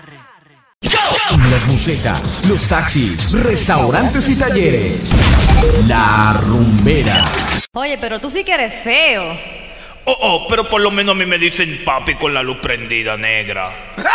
Las bucetas, los taxis, restaurantes y talleres. La Rumbera. Oye, pero tú sí que eres feo. Oh, pero por lo menos a mí me dicen papi con la luz prendida, negra.